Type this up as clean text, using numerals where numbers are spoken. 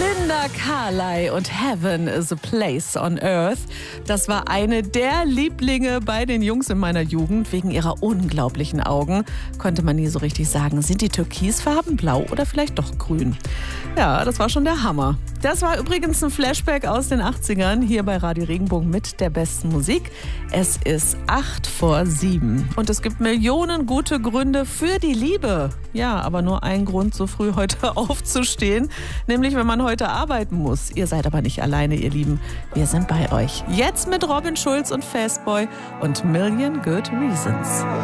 Linda Carley und Heaven is a Place on Earth. Das war eine der Lieblinge bei den Jungs in meiner Jugend. Wegen ihrer unglaublichen Augen konnte man nie so richtig sagen, sind die türkisfarben, blau oder vielleicht doch grün? Ja, das war schon der Hammer. Das war übrigens ein Flashback aus den 80ern hier bei Radio Regenbogen mit der besten Musik. Es ist 8:07 und es gibt Millionen gute Gründe für die Liebe. Ja, aber nur ein Grund, so früh heute aufzustehen, nämlich wenn man heute arbeiten muss. Ihr seid aber nicht alleine, ihr Lieben. Wir sind bei euch. Jetzt mit Robin Schulz und Fastboy und Million Good Reasons.